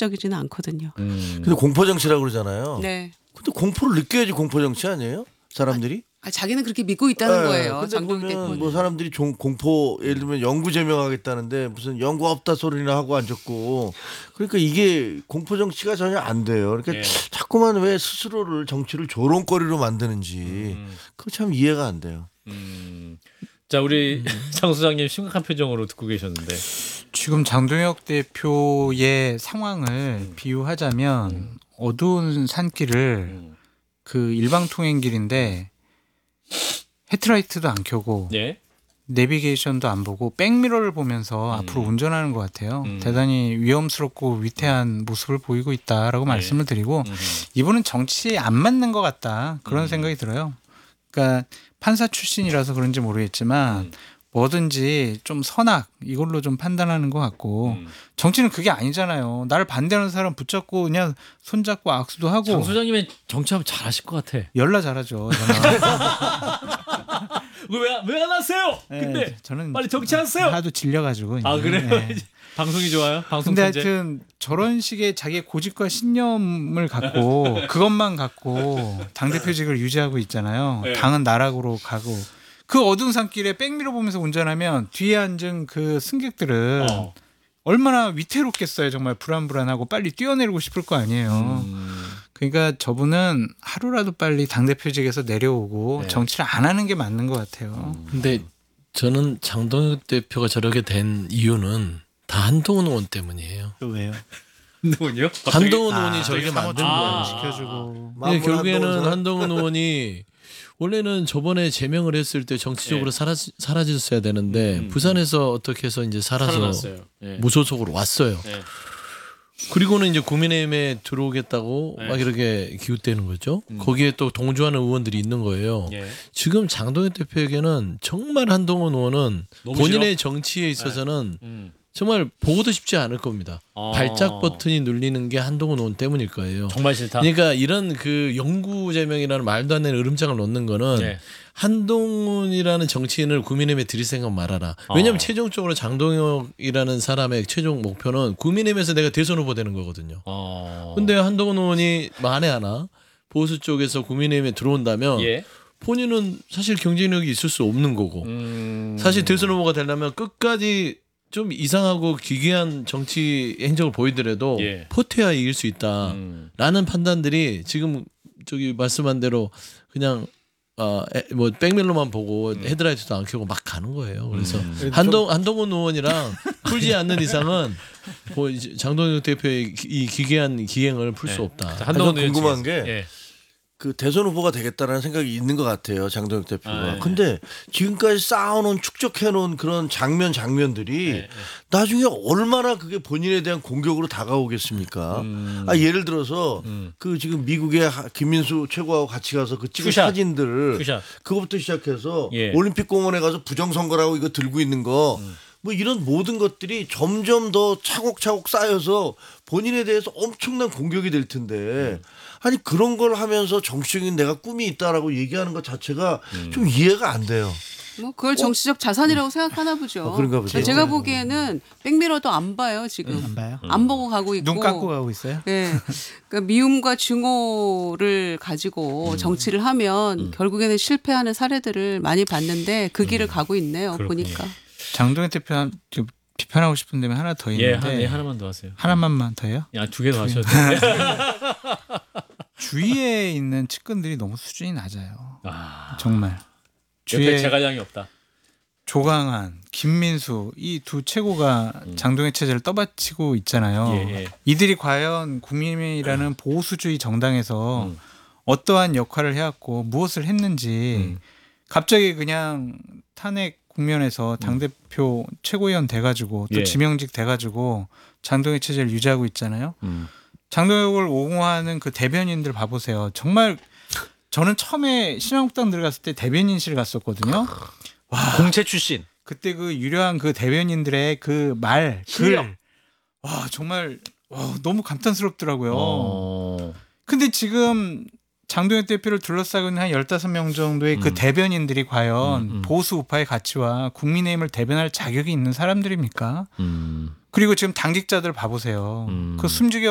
정치적이지는 않거든요. 근데 공포 정치라고 그러잖아요. 네. 근데 공포를 느껴야지 공포 정치 아니에요? 사람들이? 자기는 그렇게 믿고 있다는 거예요. 근데 장동익 보면 대표는. 뭐 사람들이 공포 예를 들면 연구 제명하겠다는데 무슨 연구 없다 소리나 하고 앉았고 그러니까 이게 공포 정치가 전혀 안 돼요. 그러니까 자꾸만 왜 스스로를 정치를 조롱거리로 만드는지 그거 참 이해가 안 돼요. 자 우리 장 소장님 심각한 표정으로 듣고 계셨는데 지금 장동혁 대표의 상황을 비유하자면 어두운 산길을 그 일방통행길인데 헤드라이트도 안 켜고 예. 내비게이션도 안 보고 백미러를 보면서 앞으로 운전하는 것 같아요. 대단히 위험스럽고 위태한 모습을 보이고 있다라고 말씀을 드리고 이분은 정치에 안 맞는 것 같다 그런 생각이 들어요. 그러니까 판사 출신이라서 그런지 모르겠지만 뭐든지 좀 선악 이걸로 좀 판단하는 것 같고 정치는 그게 아니잖아요. 나를 반대하는 사람 붙잡고 그냥 손잡고 악수도 하고. 장 소장님은 정치하면 잘하실 것 같아. 열나 잘하죠. 왜 안 하세요? 근데 저는 빨리 정치하세요. 하도 질려가지고. 아 그래요? 네. 방송이 좋아요? 방송 근데 천재? 하여튼 저런 식의 자기의 고집과 신념을 갖고 그것만 갖고 당대표직을 유지하고 있잖아요. 네. 당은 나락으로 가고 그 어두운 산길에 백미러 보면서 운전하면 뒤에 앉은 그 승객들은 얼마나 위태롭겠어요. 정말 불안불안하고 빨리 뛰어내리고 싶을 거 아니에요. 그러니까 저분은 하루라도 빨리 당대표직에서 내려오고 정치를 안 하는 게 맞는 것 같아요. 근데 저는 장동혁 대표가 저렇게 된 이유는 다 한동훈 의원 때문이에요. 또 왜요? 한동훈이요? 한동훈 의원이 저렇게 만든 거예요. 시켜주고. 네, 결국에는 한동훈 의원이 원래는 저번에 제명을 했을 때 정치적으로 사라졌어야 되는데 부산에서 어떻게 해서 이제 살아서 무소속으로 왔어요. 그리고는 이제 국민의힘에 들어오겠다고 막 이렇게 기웃대는 거죠. 거기에 또 동조하는 의원들이 있는 거예요. 지금 장동혁 대표에게는 정말 한동훈 의원은 본인의 정치에 있어서는 정말 보고도 싶지 않을 겁니다. 발작 버튼이 눌리는 게 한동훈 의원 때문일 거예요. 정말 싫다. 그러니까 이런 그 영구 제명이라는 말도 안 되는 으름장을 놓는 거는 한동훈이라는 정치인을 국민의힘에 들이생각 말아라. 왜냐하면 최종적으로 장동혁이라는 사람의 최종 목표는 국민의힘에서 내가 대선 후보 되는 거거든요. 근데 한동훈 의원이 만에 하나 보수 쪽에서 국민의힘에 들어온다면 본인은 사실 경쟁력이 있을 수 없는 거고 사실 대선 후보가 되려면 끝까지 좀 이상하고 기괴한 정치 행적을 보이더라도 포트야 이길 수 있다라는 판단들이 지금 저기 말씀한 대로 그냥 뭐 백밀로만 보고 헤드라이트도 안 켜고 막 가는 거예요. 그래서 한동훈 의원이랑 풀지 않는 이상은 뭐 장동혁 대표의 이 기괴한 기행을 풀 수 없다. 한동훈 궁금한 게 그 대선 후보가 되겠다라는 생각이 있는 것 같아요. 장동혁 대표가. 근데 지금까지 쌓아놓은 축적해놓은 그런 장면들이 나중에 얼마나 그게 본인에 대한 공격으로 다가오겠습니까? 예를 들어서 그 지금 미국의 김민수 최고하고 같이 가서 그 찍은 사진들 그것부터 시작해서 올림픽 공원에 가서 부정선거라고 이거 들고 있는 거 뭐 이런 모든 것들이 점점 더 차곡차곡 쌓여서 본인에 대해서 엄청난 공격이 될 텐데 아니 그런 걸 하면서 정치적인 내가 꿈이 있다라고 얘기하는 것 자체가 좀 이해가 안 돼요. 뭐 그걸 정치적 자산이라고 생각하나 보죠. 그런가 보죠. 제가 보기에는 백미러도 안 봐요 지금. 안 봐요? 안 보고 가고 있고. 눈 감고 가고 있어요? 네. 그러니까 미움과 증오를 가지고 정치를 하면 결국에는 실패하는 사례들을 많이 봤는데 그 길을 가고 있네요. 보니까. 장동혁 대표 비판하고 싶은 데면 하나 더 있는데 하나만 더 하세요. 하나만 더 해요? 야, 2개 더 하셔도 돼요. 주위에 있는 측근들이 너무 수준이 낮아요. 정말. 주위에 제가량이 없다. 조강한, 김민수 이 두 최고가 장동혁 체제를 떠받치고 있잖아요. 이들이 과연 국민의힘이라는 보수주의 정당에서 어떠한 역할을 해왔고 무엇을 했는지 갑자기 그냥 탄핵 국면에서 당대표 최고위원 돼가지고 또 지명직 돼가지고 장동혁 체제를 유지하고 있잖아요. 장동혁을 옹호하는 그 대변인들 봐보세요. 정말 저는 처음에 신한국당 들어갔을 때 대변인실 갔었거든요. 와, 공채 출신. 그때 그 유려한 그 대변인들의 그 말, 글, 와 정말 너무 감탄스럽더라고요. 근데 지금 장동혁 대표를 둘러싸고 있는 한 15명 정도의 그 대변인들이 과연 보수 우파의 가치와 국민의힘을 대변할 자격이 있는 사람들입니까? 그리고 지금 당직자들 봐보세요. 그 숨죽여